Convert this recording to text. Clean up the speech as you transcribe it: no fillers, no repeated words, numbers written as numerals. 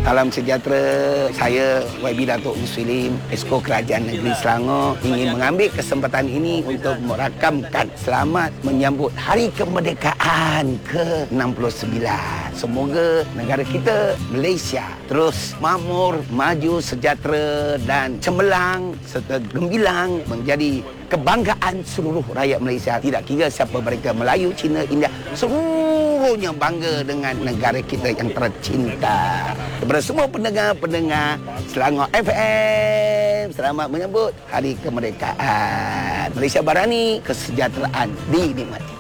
Salam sejahtera. Saya YB Datuk Muslim, Esko Kerajaan Negeri Selangor ingin mengambil kesempatan ini untuk merakamkan selamat menyambut Hari Kemerdekaan ke-69. Semoga negara kita Malaysia terus makmur, maju, sejahtera dan cemerlang serta gemilang menjadi kebanggaan seluruh rakyat Malaysia. Tidak kira siapa mereka, Melayu, Cina, India, seluruhnya bangga dengan negara kita yang tercinta. Kepada semua pendengar-pendengar Selangor FM, selamat menyambut Hari Kemerdekaan. Malaysia Barani, kesejahteraan dinikmati.